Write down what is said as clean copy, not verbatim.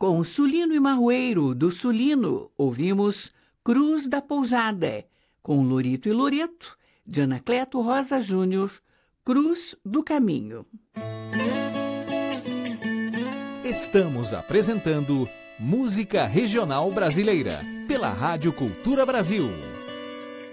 Com Sulino e Marroeiro, do Sulino, ouvimos Cruz da Pousada, com Lorito e Loreto, de Anacleto Rosa Júnior, Cruz do Caminho. Estamos apresentando Música Regional Brasileira, pela Rádio Cultura Brasil.